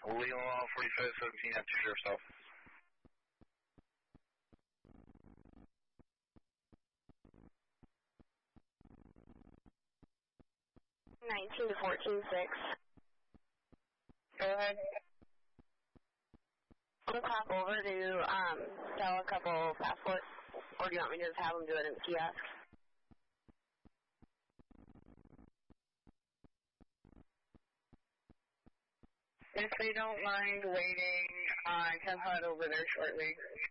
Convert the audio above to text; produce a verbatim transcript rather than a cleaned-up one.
Lima forty-five seventeen at the sheriff's office. nineteen to fourteen six. Go ahead. I'm going to pop over to um, sell a couple passports, or do you want me to just have them do it in the kiosk? If they don't mind waiting, I can head over there shortly.